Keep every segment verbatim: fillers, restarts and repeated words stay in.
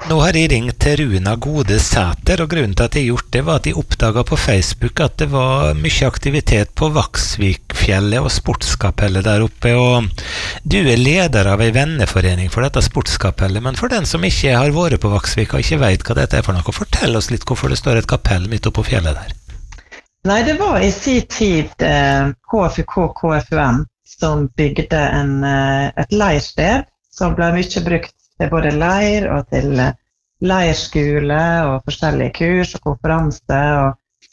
Nå har jeg ringt til Runa Gode Sæter, og grunnen til at jeg gjort det var at jeg oppdaget på Facebook at det var mye aktivitet på Vaksvikfjellet og sportskapellet der oppe, og du er leder av en venneforening for dette sportskapellet, men for den som ikke har vært på Vaksvik og ikke vet hva dette er for noe, fortell oss litt hvorfor det står et kapell midt oppe på fjellet der. Nei, det var i sin tid eh, K F U K K F U M som bygde en, eh, et leirsted som ble mye brukt til både leir og til leirskole og forskjellige kurs og konferanser. Og,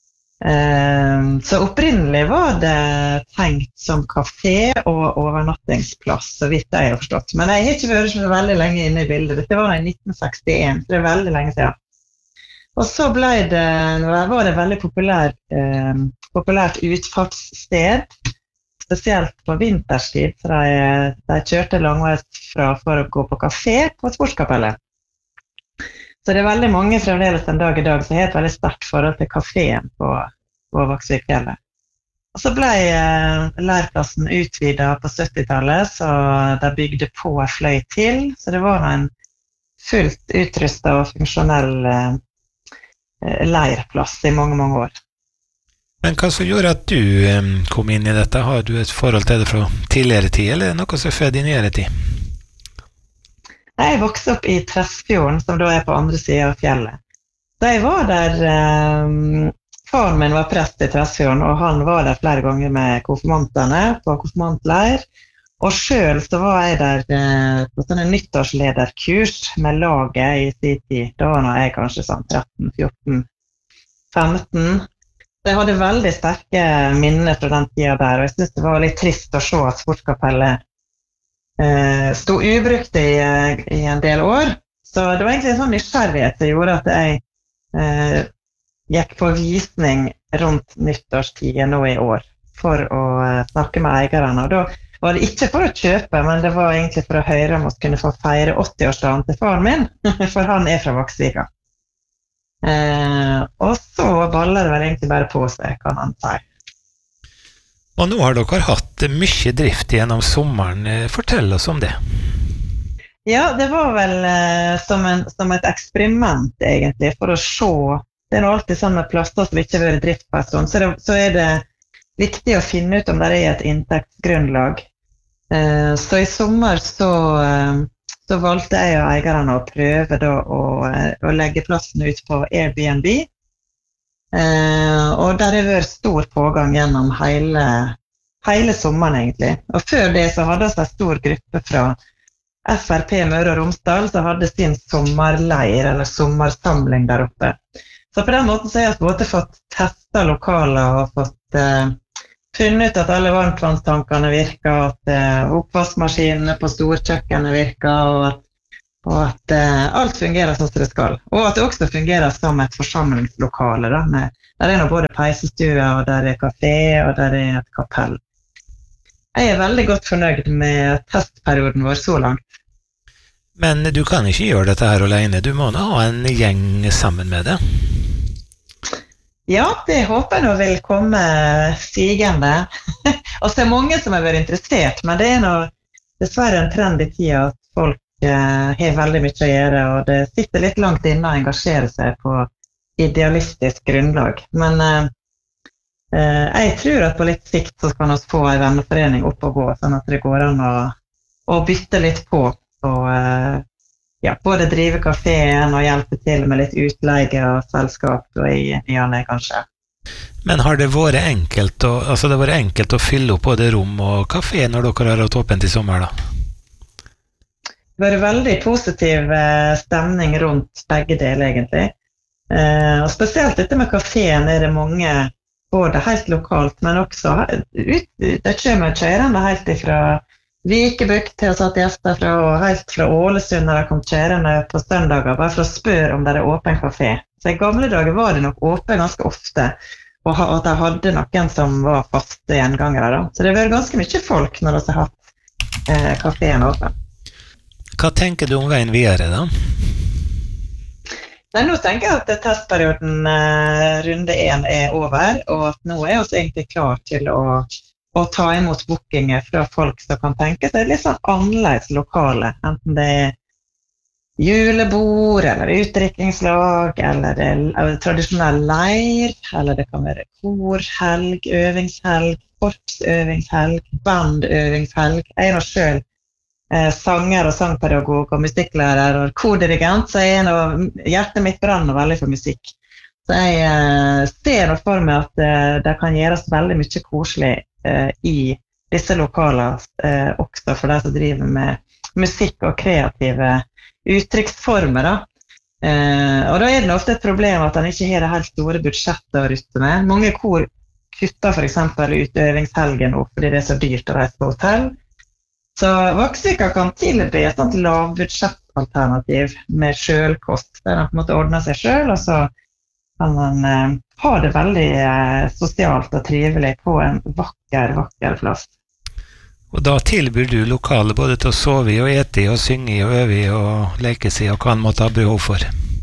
eh, så opprinnelig var det tenkt som kafé og overnattingsplass, så vidt jeg har forstått. Men jeg har ikke vært så veldig lenge inne i bildet. Dette var i nitten sekstien, så det er veldig lenge siden. Og så ble det, var det veldig populær, eh, populært utfartssted, spesielt på vinterstid, så de, de kjørte langveis fra for å gå på kafé på sportskapellet. Så det er veldig mange fremdeles en dag i dag som har et veldig sterkt forhold til kaféen på, på Vaksvikfjellet. Og så ble eh, leirplassen utvidet på syttitallet, så de bygde på en fløy til, så det var en fullt utrustet og funksjonell eh, leirplass i mange, mange år. Men hva som gjorde at du um, kom inn i dette? Har du et forhold til det fra tidligere tid, eller noe som er født i nyere tid? Jeg vokste opp i Tresfjorden, som da er på andre siden av fjellet. Da jeg var der, um, faren min var prest i Tresfjorden, og han var der flere ganger med konfirmantene på konfirmantleir. Og selv så var jeg der uh, på sånne nyttårslederkurs med laget i sin tid. Da var jeg kanskje sånn tretten, fjorten, femten. Jeg hadde veldig sterke minner fra den tiden der, og jeg synes det var litt trist å se at sportskapellet eh, stod ubrukt i, i en del år. Så det var egentlig en sånn nysgjerrighet som gjorde at jeg eh, gikk på visning rundt nyttårstiden nå i år for å eh, snakke med eierne. Og da var det ikke for å kjøpe, men det var egentlig for å høre om vi kunne få feire åtti-årsdagen til faren min, for han er fra Vaksvika. Eh, og så baller det vel egentlig bare på seg, kan han si. Og nå har dere hatt mye drift gjennom sommeren. Fortell oss om det. Ja, det var vel eh, som, en, som et eksperiment egentlig, for å se. Det er nå alltid sånn med plasser som ikke har vært drift på en stund, så, det, så er det viktig å finne ut om det er et inntektsgrunnlag. Eh, så i sommer så eh, Så valgte jeg og eierne å prøve da, å, å legge plassen ut på Airbnb. Eh, og der har vært stor pågang gjennom hele, hele sommeren egentlig. Og før det så hadde vi en stor gruppe fra F R P Møre og Romsdal som hadde sin sommerleir eller sommersamling der oppe. Så på den måten så har jeg både fått testet lokaler og fått eh, funnet ut at alle varmtvannstankene virker, at eh, oppvaskmaskinene på storkjøkkenet virker, og at, og at eh, alt fungerer sånn som det skal. Og at det også fungerer som et forsamlingslokale. Da, med, der er nå både peisestue, og der er kafé, og der er et kapell. Jeg er veldig godt fornøyd med testperioden vår så langt. Men du kan ikke gjøre dette her alene. Du må nå ha en gjeng sammen med det. Ja, det håper jeg nå vil komme stigende. Og så er mange som har vært interessert, men det er nå dessverre en trend i tida at folk eh, har veldig mye å gjøre, og det sitter litt langt inne å engasjere seg på idealistisk grunnlag. Men eh, jeg tror at på litt sikt så kan vi få en venneforening opp og gå, sånn at det går an å, å bytte litt på, og eh, ja, både drive kaféen og hjelpe til med litt utleie og selskap og i nyane kanskje. Men har det vært enkelt å, altså det vært enkelt å fylle opp både rom og kafé når dere har hatt åpent i sommer da? Det har vært veldig positiv stemning rundt begge deler egentlig. Og spesielt dette med kaféen er det mange, både helt lokalt, men også ut, det kommer kjørende helt ifra Vikebukk til å satt gjester fra, og helt fra Ålesund når de kom kjørende på søndager, bare for å spørre om det er åpen kafé. Så i gamle dager var det nok åpen ganske ofte, og at de hadde noen som var faste gjengangere da. Så det har vært ganske mye folk når de har hatt eh, kaféen åpen. Hva tenker du om veien videre da? Nei, nå tenker jeg at testperioden eh, runde én er over, og at nå er vi egentlig klar til å og ta imot bookinger fra folk som kan tenke seg litt sånn annerledes lokale, enten det er julebord, eller utdrikkingslag, eller, eller tradisjonell leir, eller det kan være korhelg, øvingshelg, korpsøvingshelg, bandøvingshelg. Jeg er nå selv eh, sanger og sangpedagog og musikklærer og kordirigent, så jeg er nå, hjertet mitt brenner veldig for musikk. Så jeg eh, ser nå for meg at eh, det kan gjøres veldig mye koselig eh, i disse lokalene, eh, også for de som driver med musikk og kreative uttrykksformer da. Eh, og da er det ofte et problem at han ikke har det helt store budsjettet å rutte med. Mange kor kutter for eksempel ut øvingshelgen opp fordi det er så dyrt å reise på hotell. Så Vaksvika kan tilby et sånt lavbudsjettalternativ med selvkost, der han på en måte ordner seg selv, og så kan man eh, ha det veldig eh, sosialt og trivelig på en vakker, vakker plass. Og da tilbyr du lokale både til å sove i og ete i og synge i og øve i og leke seg og hva han måtte ha behov for?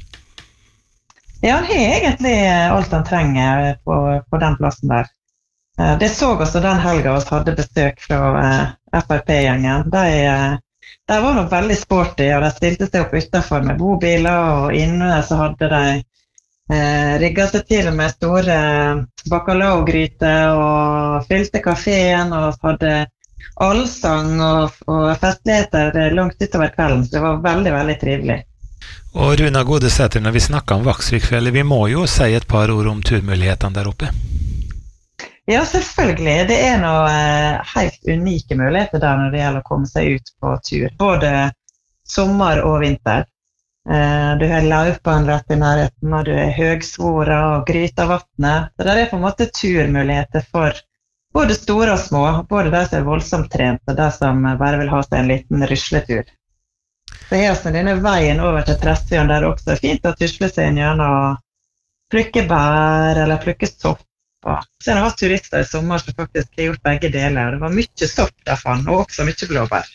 Ja, han har egentlig alt han trenger på, på den plassen der. Det så også den helga oss hadde besøk fra F R P-gjengen. De, de var nok veldig sporty, og de stilte seg opp utenfor med bobiler, og inne så hadde de eh, rigget seg til med store bacalao-gryter og fylte kaféen og hadde allsang og, og festligheter langt utover kvelden, så det var veldig, veldig trivelig. Og Runa Godesæter, når vi snakker om Vaksvikfjellet, vi må jo si et par ord om turmulighetene der oppe. Ja, selvfølgelig. Det er noe eh, helt unike muligheter der når det gjelder å komme seg ut på tur, både sommer og vinter. Eh, du har Laupan rett i nærheten, og du har Høgsvora og Grytavattnet, så der er på en måte turmuligheter for både store og små, både de som er voldsomt trent, og de som bare vil ha seg en liten rysletur. Så her er denne veien over til Tresfjorden, der det også er fint å tusle seg gjennom og plukke bær, eller plukke sopp. Så jeg har hatt turister i sommer som faktisk har gjort begge deler. Det var mye sopp der fann, og også mye blåbær.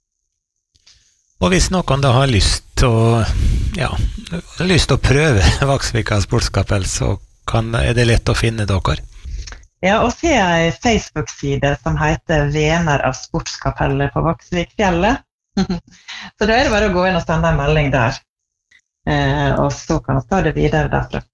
Og hvis noen da har lyst til å, ja, lyst til å prøve Vaksvika sportskapell, så kan, er det lett å finne dere? Ja, og så er en Facebook-side som heter Vener av sportskapellet på Vaksvikfjellet. Så da er det bare å gå inn og sende en melding der. Eh, og så kan vi ta det videre derfra.